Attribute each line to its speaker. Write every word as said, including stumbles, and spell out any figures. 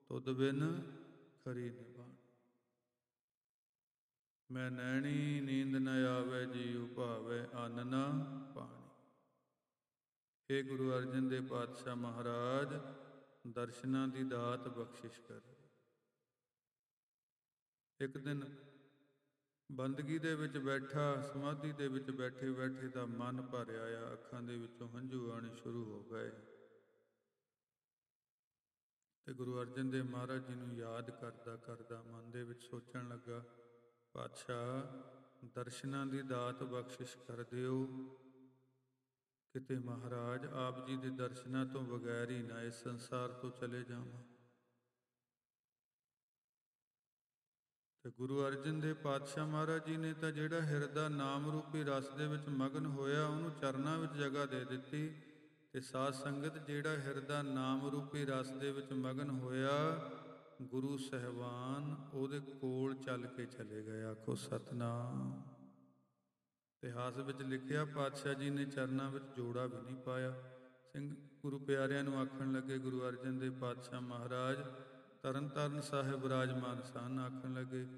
Speaker 1: ਤੁਧ ਬਿਨ ਖਰੀ ਨਿਭਾਣੀ। ਮੈਂ ਨੈਣੀ ਨੀਂਦ ਨ ਆਵੇ, ਜੀਉ ਭਾਵੇ ਅੰਨ ਨ ਪਾਣੀ। ਹੇ ਗੁਰੂ ਅਰਜਨ ਦੇਵ ਪਾਤਸ਼ਾਹ ਮਹਾਰਾਜ, ਦਰਸ਼ਨਾਂ ਦੀ ਦਾਤ ਬਖਸ਼ਿਸ਼ ਕਰ। ਇੱਕ ਦਿਨ ਬੰਦਗੀ ਦੇ ਵਿੱਚ ਬੈਠਾ, ਸਮਾਧੀ ਦੇ ਵਿੱਚ ਬੈਠੇ ਬੈਠੇ ਦਾ ਮਨ ਭਰ ਆਇਆ, ਅੱਖਾਂ ਦੇ ਵਿੱਚੋਂ ਹੰਝੂ ਆਉਣੇ ਸ਼ੁਰੂ ਹੋ ਗਏ ਤੇ ਗੁਰੂ ਅਰਜਨ ਦੇਵ ਮਹਾਰਾਜ ਜੀ ਨੂੰ ਯਾਦ ਕਰਦਾ ਕਰਦਾ ਮਨ ਦੇ ਵਿੱਚ ਸੋਚਣ ਲੱਗਾ, ਪਾਤਸ਼ਾਹ ਦਰਸ਼ਨਾਂ ਦੀ ਦਾਤ ਬਖਸ਼ਿਸ਼ ਕਰ ਦਿਓ, ਕਿਤੇ ਮਹਾਰਾਜ ਆਪ ਜੀ ਦੇ ਦਰਸ਼ਨਾਂ ਤੋਂ ਬਗੈਰ ਹੀ ਨਾ ਇਸ ਸੰਸਾਰ ਤੋਂ ਚਲੇ ਜਾਵਾਂ। ਤੇ ਗੁਰੂ ਅਰਜਨ ਦੇਵ ਪਾਤਸ਼ਾਹ ਮਹਾਰਾਜ ਜੀ ਨੇ ਤਾਂ ਜਿਹੜਾ ਹਿਰਦਾ ਨਾਮ ਰੂਪੀ ਰਸ ਦੇ ਵਿੱਚ ਮਗਨ ਹੋਇਆ, ਉਹਨੂੰ ਚਰਨਾਂ ਵਿੱਚ ਜਗ੍ਹਾ ਦੇ ਦਿੱਤੀ। ਤੇ ਸਾਧ ਸੰਗਤ, ਜਿਹੜਾ ਹਿਰਦਾ ਨਾਮ ਰੂਪੀ ਰਸ ਦੇ ਵਿੱਚ ਮਗਨ ਹੋਇਆ, ਗੁਰੂ ਸਾਹਿਬਾਨ ਉਹਦੇ ਕੋਲ ਚੱਲ ਕੇ ਚਲੇ ਗਏ। ਆਖੋ ਸਤਿਨਾਮ। ਇਤਿਹਾਸ ਵਿੱਚ ਲਿਖਿਆ, ਪਾਤਸ਼ਾਹ ਜੀ ਨੇ ਚਰਨਾਂ ਵਿੱਚ ਜੋੜਾ ਵੀ ਨਹੀਂ ਪਾਇਆ। ਸਿੰਘ ਗੁਰੂ ਪਿਆਰਿਆਂ ਨੂੰ ਆਖਣ ਲੱਗੇ, ਗੁਰੂ ਅਰਜਨ ਦੇਵ ਪਾਤਸ਼ਾਹ ਮਹਾਰਾਜ ਤਰਨ ਤਾਰਨ ਸਾਹਿਬ ਬਿਰਾਜਮਾਨ ਸਨ। ਆਖਣ ਲੱਗੇ,